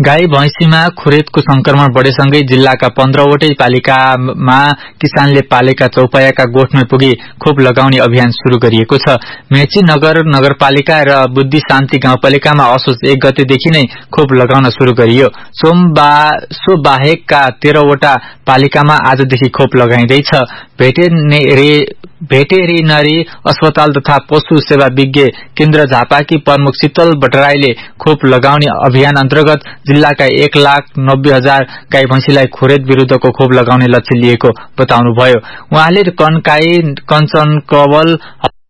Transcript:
गाई भैंसीमा खुरेदको संक्रमण बढेसँगै जिल्लाका 15वटै पालिकामा किसानले पालेका चौपायाका गोठमै पुगी खोप लगाउने अभियान शुरू गरिएको छ। मेची नगरपालिका र बुद्धि शान्ति गाउँपालिकामा असोज 1 गतेदेखि नै खोप लगाउन शुरू गरियो। सो बाहेकका 13वटा पालिकामा आजदेखि खोप लगाइँदैछ। भेटेरिनरी अस्पताल तथा पशु सेवा विज्ञ केन्द्र झापाकी प्रमुख शीतल भट्टराईले खोप लगाउने अभियान अन्तर्गत जिल्लाका 1,90,000 गाई भैंसीलाई खुरेद विरूद्धको खोप लगाउने लक्ष्य लिएको बताउनुभयो। उहाँले कन्काई, कञ्चनकवल